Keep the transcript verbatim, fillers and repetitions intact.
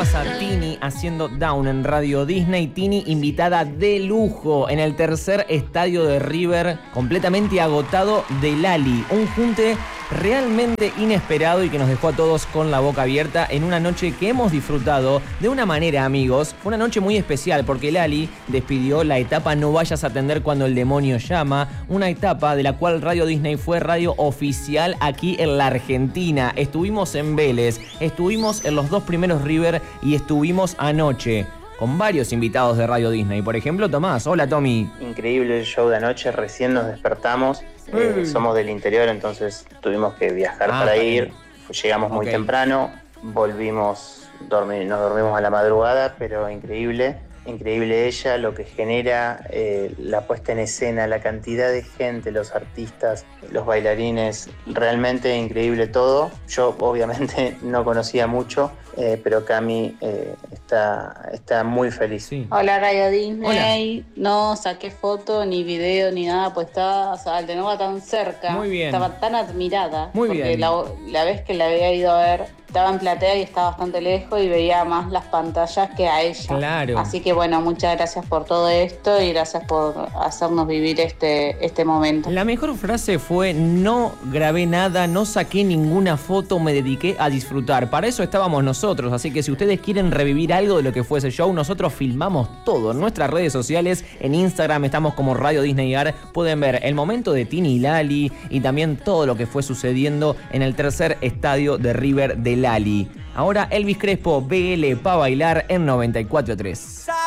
escuchabas a Tini haciendo Down en Radio Disney. Tini, invitada de lujo en el tercer estadio de River, completamente agotado de Lali. Un junte realmente inesperado y que nos dejó a todos con la boca abierta en una noche que hemos disfrutado de una manera, amigos. Fue una noche muy especial porque Lali despidió la etapa No vayas a atender cuando el demonio llama, una etapa de la cual Radio Disney fue radio oficial aquí en la Argentina. Estuvimos en Vélez, estuvimos en los dos primeros River y estuvimos anoche con varios invitados de Radio Disney. Por ejemplo, Tomás. Hola, Tommy. Increíble el show de anoche, recién nos despertamos. Eh, somos del interior, entonces tuvimos que viajar ah, para ir. Bien. Llegamos muy okay. temprano, volvimos, dormir, nos dormimos a la madrugada, pero increíble. Increíble ella, lo que genera, eh, la puesta en escena, la cantidad de gente, los artistas, los bailarines, realmente increíble todo. Yo obviamente no conocía mucho, eh, pero Cami eh, está, está muy feliz. Sí. Hola Radio Disney. Hola. No saqué foto, ni video, ni nada, pues estaba, o sea, al tenerla tan cerca, muy bien. Estaba tan admirada. Muy porque bien. La, la vez que la había ido a ver, estaba en platea y estaba bastante lejos y veía más las pantallas que a ella. Claro. Así que bueno, muchas gracias por todo esto y gracias por hacernos vivir este, este momento. La mejor frase fue: no grabé nada, no saqué ninguna foto, me dediqué a disfrutar. Para eso estábamos nosotros, así que si ustedes quieren revivir algo de lo que fue ese show, nosotros filmamos todo en nuestras redes sociales. En Instagram estamos como Radio Disney Ar. Pueden ver el momento de Tini y Lali y también todo lo que fue sucediendo en el tercer estadio de River de Lali. Ahora Elvis Crespo, B L pa' bailar en noventa y cuatro tres.